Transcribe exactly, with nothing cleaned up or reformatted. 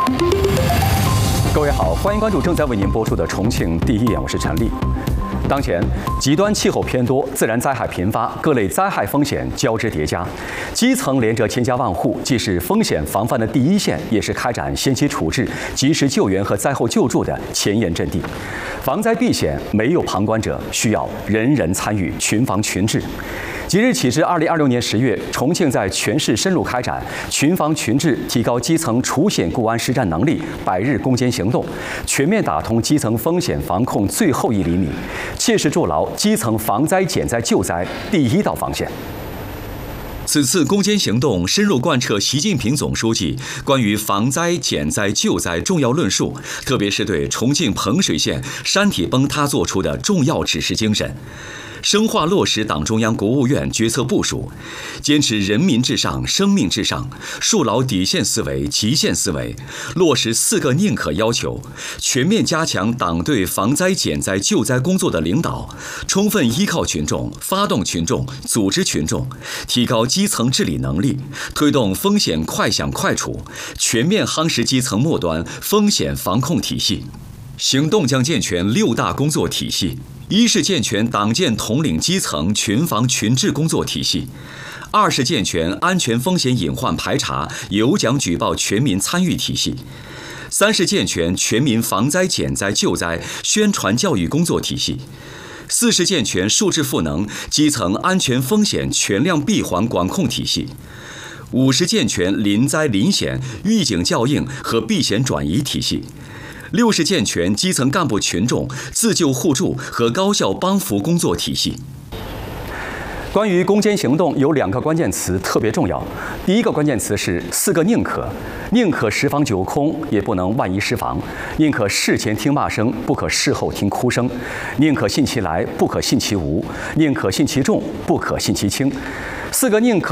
各位好，欢迎关注正在为您播出的《重庆第一眼》，我是陈丽。当前极端气候偏多，自然灾害频发，各类灾害风险交织叠加，基层连着千家万户，既是风险防范的第一线，也是开展先期处置、及时救援和灾后救助的前沿阵地。防灾避险没有旁观者，需要人人参与，群防群治。即日起至二零二六年十月，重庆在全市深入开展群防群治、提高基层除险固安实战能力百日攻坚行动，全面打通基层风险防控最后一厘米，切实筑牢基层防灾减灾救灾第一道防线。 此次攻坚行动深入贯彻习近平总书记关于防灾减灾救灾重要论述，特别是对重庆彭水县山体崩塌作出的重要指示精神。深化落实党中央、国务院决策部署，坚持人民至上、生命至上，树牢底线思维、极限思维，落实四个宁可要求，全面加强党对防灾减灾救灾工作的领导，充分依靠群众、发动群众、组织群众，提高基层治理能力，推动风险快想快处，全面夯实基层末端风险防控体系。行动将健全六大工作体系。一是健全党建统领基层群防群治工作体系；二是健全安全风险隐患排查、有奖举报全民参与体系；三是健全全民防灾减灾救灾宣传教育工作体系；四是健全数质赋能基层安全风险全量闭环管控体系；五是健全临灾临险预警校应和避险转移体系。六是健全基层干部群众自救互助和高效帮扶工作体系。 关于攻坚行动，有两个关键词特别重要。第一个关键词是四个宁可：宁可十防九空，也不能万一失防；宁可事前听骂声，不可事后听哭声；宁可信其来，不可信其无；宁可信其重，不可信其轻。四个宁可